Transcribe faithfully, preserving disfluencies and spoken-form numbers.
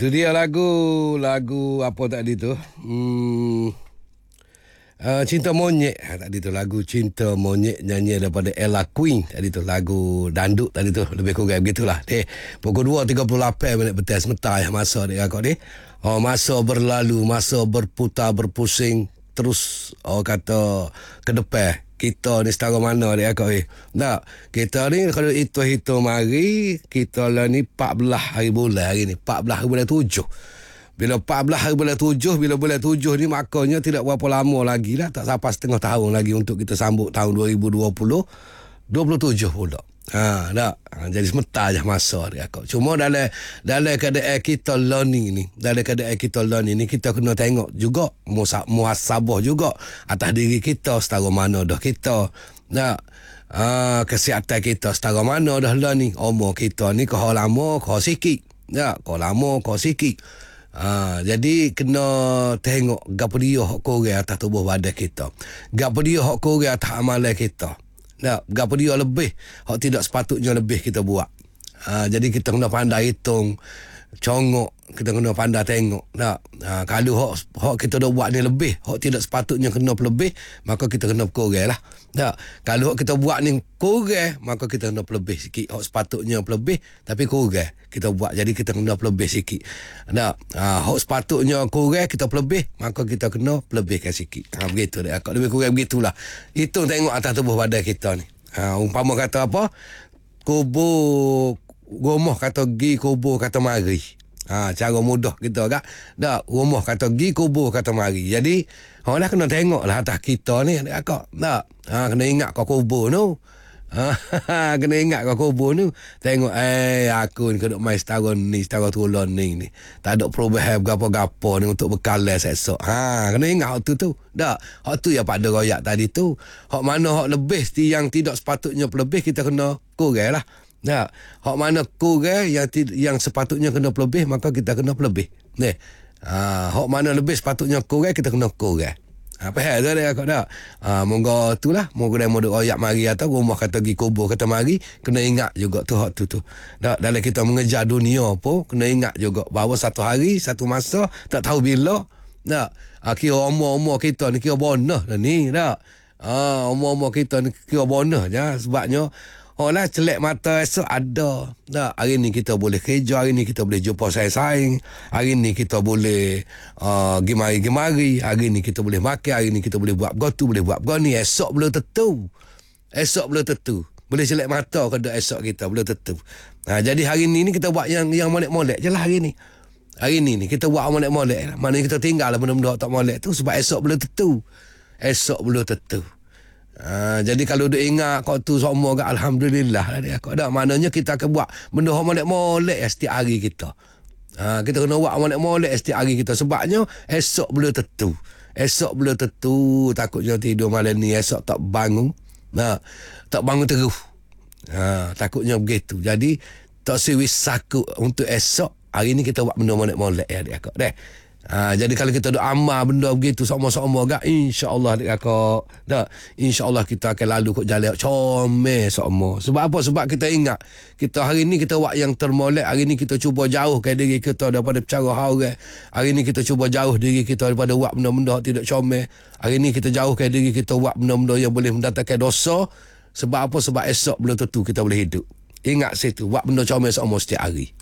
Itu dia lagu lagu apa tadi tu? Hmm, uh, Cinta Monyet. Ha, tadi tu lagu Cinta Monyet nyanyi daripada Ella Queen. Tadi tu lagu dandut tadi tu, lebih kurang begitulah. Deh, pukul dua tiga puluh lapan minit betul sementara ya masa dia kau ni. Oh, masa berlalu, masa berputar berpusing terus oh kata ke depan. Kita ni setara mana dia kau ni. Tak, kita ni kalau hitung-hitung mari, kita lah ni empat belas hari bulan hari ni. empat belas hari bulan tujuh. Bila empat belas hari bulan tujuh, bila bulan tujuh ni makanya tidak berapa lama lagi lah. Tak sampai setengah tahun lagi untuk kita sambut tahun dua ribu dua puluh. dua puluh tujuh pula. Ha, tak. Ha, jadi sementara je masa dia kau. Cuma dalam dalam keadaan kita learning ni, dalam keadaan kita learning ni, kita kena tengok juga muhasabah juga atas diri kita setara mana dah kita. Tak. Ha, kesihatan kita setara mana dah learning. Umur kita ni kau lama kau sikit. Tak, kau lama kau sikit. Ha, jadi kena tengok gapo dia hak kurang atas tubuh badan kita. Gapo dia hak kurang atas amalan kita. Tak, gapo dia lebih hak tidak sepatutnya lebih kita buat. Ha, jadi kita kena pandai hitung, congok, kita kena pandai tengok. Tak, ha, kalau hak hak kita dah buat ni lebih, hak tidak sepatutnya kena lebih, maka kita kena kurang lah. Tak, kalau hak kita buat ni kurang, maka kita kena lebih sikit. Hak sepatutnya lebih tapi kurang kita buat, jadi kita kena lebih sikit. Tak, ha, hak sepatutnya kurang kita lebih, maka kita kena lebihkan sikit. Ha, begitu dah. Kalau lebih kurang begitulah. Hitung tengok atas tubuh badan kita ni. Ha, umpama kata apa? Kubur rumah kata gi, kubur kata mari. Ha, cara mudah kita kan. Tak, rumah kata gi, kubur kata mari. Jadi orang dah kena tengok lah atas kita ni. Tak, tak. Ha, kena ingat kau kubur tu. Ha, kena ingat kau kubur tu. Tengok, eh, aku ni kena main setahun ni, setahun turun ni, ni. Tak ada perubahan berapa-apa ni untuk bekalan esok. Ha, kena ingat hak tu tu. Tak, hak tu yang pada royak tadi tu. Hak mana hak lebih yang tidak sepatutnya lebih, kita kena kurang lah. Tak, hak mana kurang yang yang sepatutnya kena lebih, maka kita kena lebih. Ni. Ha, hak mana lebih sepatutnya kurang, kita kena kurang. Apa hal tu dia kau tak? Ha, moga itulah, moga dia modok royak mari atau rumah kata gi kubur kata mari, kena ingat juga tu hak tu tu. Tak, dalam kita mengejar dunia pun kena ingat juga bahawa satu hari, satu masa tak tahu bila. Tak, ha, kira umur-umur kita ni kira bonus dah ni, tak. Ha, umur-umur kita ni kira bonus je sebabnya oh lah celek mata esok ada. Tak, hari ni kita boleh kerja, hari ni kita boleh jumpa saing-saing, hari ni kita boleh uh, gimari-gimari, hari ni kita boleh makan, hari ni kita boleh buat gotu, boleh buat goni, esok belum tentu. Esok belum tentu. Boleh celek mata kada esok kita belum tentu. Ha, jadi hari ni ni kita buat yang yang molek-molek je lah hari ni. Hari ni ni kita buat molek-molek. Mana kita tinggal lah benda-benda tak molek tu sebab esok belum tentu. Esok belum tentu. Ha, jadi kalau dia ingat kau tu semua kat alhamdulillah lah dia. Kau dak maknanya kita akan buat benda hok molek-molek setiap hari kita. Ha, kita kena buat molek-molek setiap hari kita sebabnya esok belum tentu. Esok belum tentu, takutnya tidur malam ni esok tak bangun. Ha, tak bangun terus. Ha, takutnya begitu. Jadi tak siwis sakut untuk esok. Hari ni kita buat benda molek-molek ya dia kau deh. Ha, jadi kalau kita duk amal benda begitu sama-sama gak, insya-Allah dia kau dak, insya-Allah kita akan lalu kok jalan comel sama. Sebab apa? Sebab kita ingat kita hari ni kita buat yang termolek, hari ni kita cuba jauhkan diri kita daripada percara hauran. Hari ni kita cuba jauh diri kita daripada buat benda-benda tidak comel. Hari ni kita jauhkan diri kita buat benda-benda yang boleh mendatangkan dosa. Sebab apa? Sebab esok belum tentu kita boleh hidup. Ingat situ, buat benda comel sama setiap hari.